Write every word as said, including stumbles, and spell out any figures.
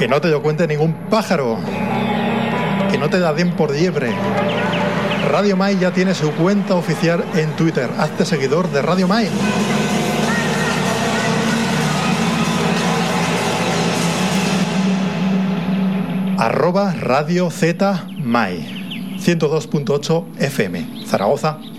Que no te lo cuente ningún pájaro. Que no te da den por liebre. Radio Mai ya tiene su cuenta oficial en Twitter. Hazte seguidor de Radio Mai. Arroba Radio Z Mai ciento dos punto ocho F M, Zaragoza.